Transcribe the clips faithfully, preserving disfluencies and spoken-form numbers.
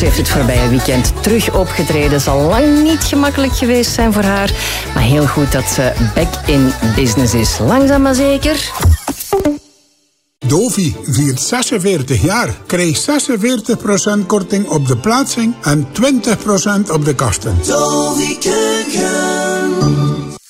heeft het voorbije weekend terug opgetreden. Zal lang niet gemakkelijk geweest zijn voor haar. Maar heel goed dat ze back in business is. Langzaam maar zeker. Dovi viert zesenveertig jaar. Krijg zesenveertig procent korting op de plaatsing en twintig procent op de kasten. Dovi Keuken.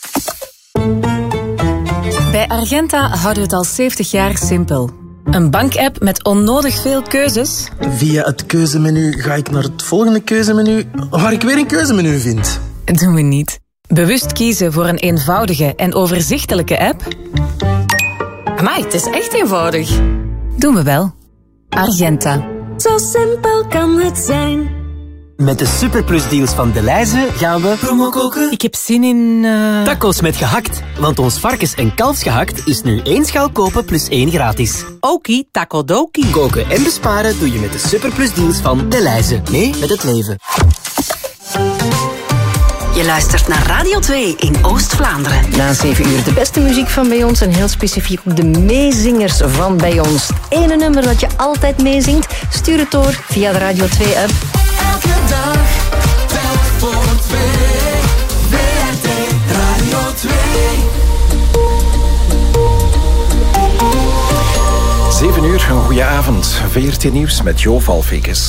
Bij Argenta houden we het al zeventig jaar simpel. Een bankapp met onnodig veel keuzes. Via het keuzemenu ga ik naar het volgende keuzemenu, waar ik weer een keuzemenu vind. Doen we niet. Bewust kiezen voor een eenvoudige en overzichtelijke app. Amai, het is echt eenvoudig. Doen we wel. Argenta. Zo simpel kan het zijn. Met de superplusdeals van Delhaize gaan we promo koken. Ik heb zin in... Uh... tacos met gehakt. Want ons varkens- en kalfsgehakt is nu één schaal kopen plus één gratis. Okie, taco dokie. Koken en besparen doe je met de superplusdeals van Delhaize. Mee met het leven. Je luistert naar Radio twee in Oost-Vlaanderen. Na zeven uur de beste muziek van bij ons en heel specifiek ook de meezingers van bij ons. Ene nummer dat je altijd meezingt, stuur het door via de Radio twee-app. Elke dag, telk voor twee. W R T Radio twee. zeven uur, een goede avond. V R T Nieuws met Jo Valfikes.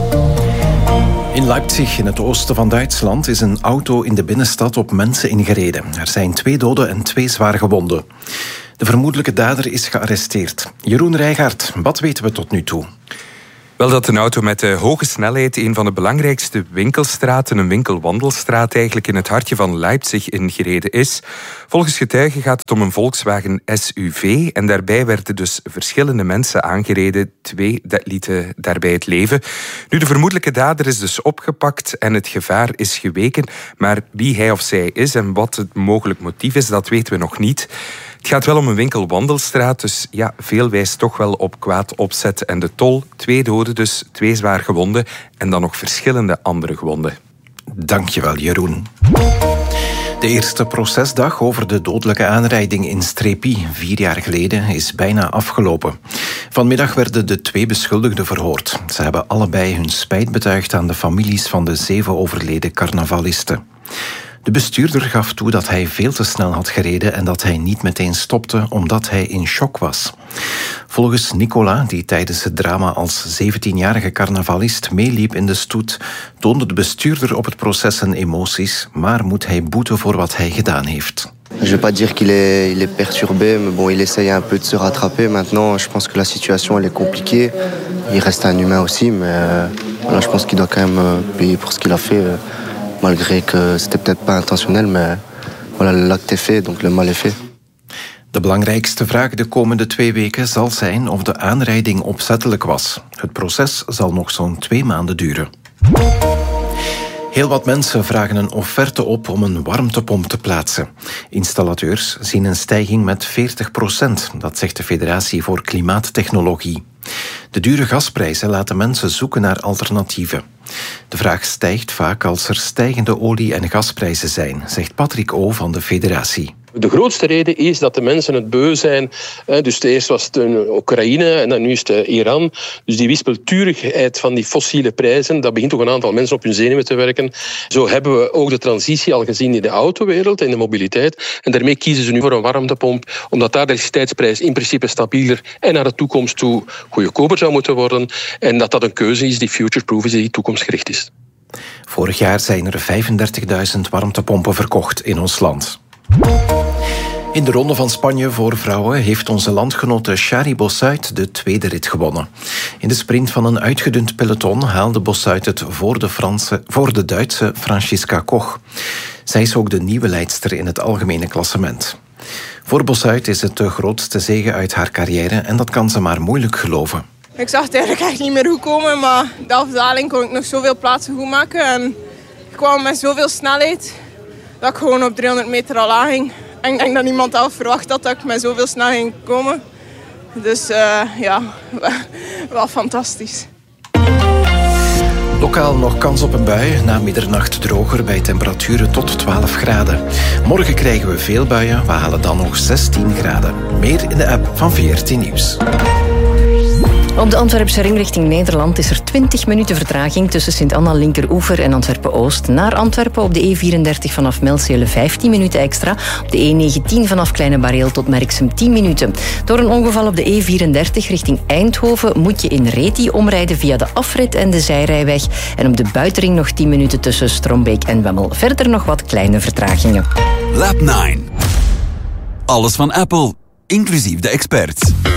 In Leipzig, in het oosten van Duitsland, is een auto in de binnenstad op mensen ingereden. Er zijn twee doden en twee zwaar gewonden. De vermoedelijke dader is gearresteerd. Jeroen Rijgaard, wat weten we tot nu toe? Wel, dat een auto met uh, hoge snelheid een van de belangrijkste winkelstraten, een winkelwandelstraat eigenlijk in het hartje van Leipzig ingereden is. Volgens getuigen gaat het om een Volkswagen S U V en daarbij werden dus verschillende mensen aangereden. Twee lieten daarbij het leven. Nu, de vermoedelijke dader is dus opgepakt en het gevaar is geweken, maar wie hij of zij is en wat het mogelijk motief is, dat weten we nog niet. Het gaat wel om een winkelwandelstraat, dus ja, veel wijst toch wel op kwaad opzet. En de tol, twee doden dus, twee zwaar gewonden en dan nog verschillende andere gewonden. Dankjewel, Jeroen. De eerste procesdag over de dodelijke aanrijding in Strepy, vier jaar geleden, is bijna afgelopen. Vanmiddag werden de twee beschuldigden verhoord. Ze hebben allebei hun spijt betuigd aan de families van de zeven overleden carnavalisten. De bestuurder gaf toe dat hij veel te snel had gereden en dat hij niet meteen stopte omdat hij in shock was. Volgens Nicola, die tijdens het drama als zeventienjarige carnavalist meeliep in de stoet, toonde de bestuurder op het proces zijn emoties, maar moet hij boeten voor wat hij gedaan heeft. Je vais pas dire qu'il est, il est perturbé, mais bon, il essaye un peu de se rattraper. Maintenant, je pense que la situation elle est compliquée. Il reste un humain aussi, mais euh, voilà, je pense qu'il doit quand même euh, payer pour ce qu'il a fait. Euh, Malgré que c'était peut-être pas intentionnel, mais voilà, l'acte est fait, donc le mal est fait. De belangrijkste vraag de komende twee weken zal zijn of de aanrijding opzettelijk was. Het proces zal nog zo'n twee maanden duren. Heel wat mensen vragen een offerte op om een warmtepomp te plaatsen. Installateurs zien een stijging met veertig procent, dat zegt de Federatie voor Klimaattechnologie. De dure gasprijzen laten mensen zoeken naar alternatieven. De vraag stijgt vaak als er stijgende olie- en gasprijzen zijn, zegt Patrick O. van de Federatie. De grootste reden is dat de mensen het beu zijn. Dus eerst was het Oekraïne en dan nu is het Iran. Dus die wispelturigheid van die fossiele prijzen, dat begint toch een aantal mensen op hun zenuwen te werken. Zo hebben we ook de transitie al gezien in de autowereld, in de mobiliteit. En daarmee kiezen ze nu voor een warmtepomp, omdat daar de elektriciteitsprijs in principe stabieler en naar de toekomst toe goedkoper zou moeten worden. En dat dat een keuze is die future-proof is, die toekomstgericht is. Vorig jaar zijn er vijfendertigduizend warmtepompen verkocht in ons land. In de Ronde van Spanje voor vrouwen heeft onze landgenote Shari Bossuit de tweede rit gewonnen. In de sprint van een uitgedund peloton haalde Bossuit het voor de, Franse, voor de Duitse Franziska Koch. Zij is ook de nieuwe leidster in het algemene klassement. Voor Bossuit is het de grootste zege uit haar carrière en dat kan ze maar moeilijk geloven. Ik zag het eigenlijk echt niet meer goed komen, maar de afdaling kon ik nog zoveel plaatsen goed maken. En ik kwam met zoveel snelheid dat ik gewoon op driehonderd meter al aanging. En ik denk dat niemand al verwacht had dat ik met zoveel snel ging komen. Dus uh, ja, wel fantastisch. Lokaal nog kans op een bui, na middernacht droger bij temperaturen tot twaalf graden. Morgen krijgen we veel buien, we halen dan nog zestien graden. Meer in de app van V R T Nieuws. Op de Antwerpse ring richting Nederland is er twintig minuten vertraging tussen Sint-Anna-Linkeroever en Antwerpen-Oost. Naar Antwerpen op de E vierendertig vanaf Melzele vijftien minuten extra. Op de E negentien vanaf Kleine Bareel tot Merksem tien minuten. Door een ongeval op de E vierendertig richting Eindhoven moet je in Reti omrijden via de afrit en de zijrijweg. En op de buitenring nog tien minuten tussen Strombeek en Wemmel. Verder nog wat kleine vertragingen. Lab nine. Alles van Apple, inclusief de experts.